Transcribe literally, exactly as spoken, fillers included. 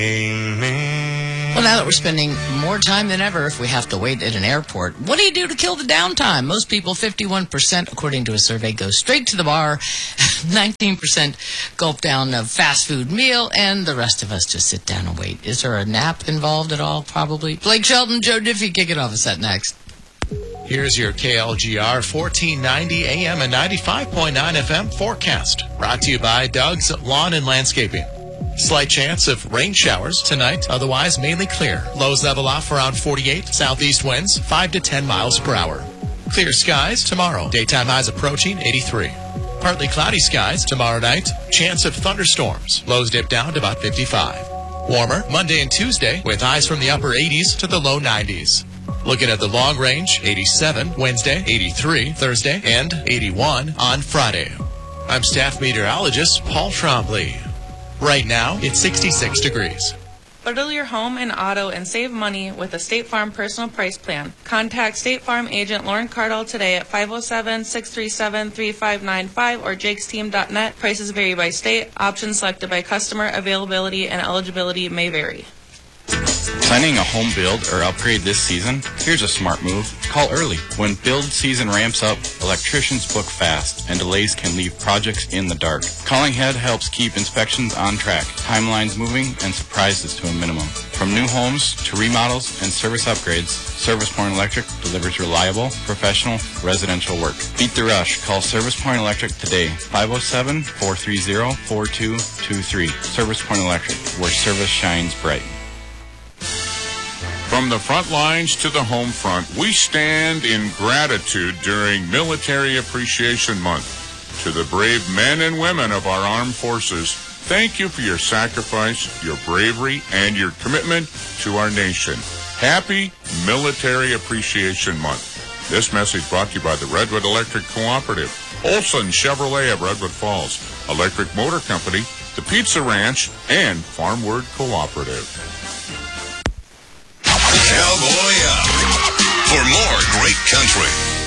Well, now that we're spending more time than ever if we have to wait at an airport, what do you do to kill the downtime? Most people, fifty-one percent, according to a survey, go straight to the bar, nineteen percent gulp down a fast food meal, and the rest of us just sit down and wait. Is there a nap involved at all? Probably. Blake Shelton, Joe Diffie, kick it off. Is that next? Here's your K L G R fourteen ninety A M and ninety-five point nine F M forecast. Brought to you by Doug's Lawn and Landscaping. Slight chance of rain showers tonight, otherwise mainly clear. Lows level off around forty-eight. Southeast winds five to ten miles per hour. Clear skies tomorrow. Daytime highs approaching eighty-three. Partly cloudy skies tomorrow night. Chance of thunderstorms. Lows dip down to about fifty-five. Warmer Monday and Tuesday with highs from the upper eighties to the low nineties. Looking at the long range, eighty-seven Wednesday, eighty-three Thursday, and eighty-one on Friday. I'm staff meteorologist Paul Trombley. Right now, it's sixty-six degrees. Bundle your home and auto and save money with a State Farm personal price plan. Contact State Farm agent Lauren Cardall today at five oh seven, six three seven, three five nine five or jakes team dot net. Prices vary by state. Options selected by customer. Availability and eligibility may vary. Planning a home build or upgrade this season? Here's a smart move. Call early. When build season ramps up, electricians book fast, and delays can leave projects in the dark. Calling ahead helps keep inspections on track, timelines moving, and surprises to a minimum. From new homes to remodels and service upgrades, Service Point Electric delivers reliable, professional, residential work. Beat the rush. Call Service Point Electric today. five oh seven, four three oh, four two two three. Service Point Electric, where service shines bright. From the front lines to the home front, we stand in gratitude during Military Appreciation Month. To the brave men and women of our armed forces, thank you for your sacrifice, your bravery, and your commitment to our nation. Happy Military Appreciation Month. This message brought to you by the Redwood Electric Cooperative, Olson Chevrolet of Redwood Falls, Electric Motor Company, the Pizza Ranch, and Farmword Cooperative. Cowboy up for more great country.